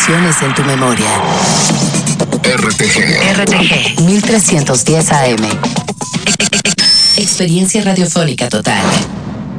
emociones en tu memoria. RTG 1310 AM. Experiencia radiofónica total.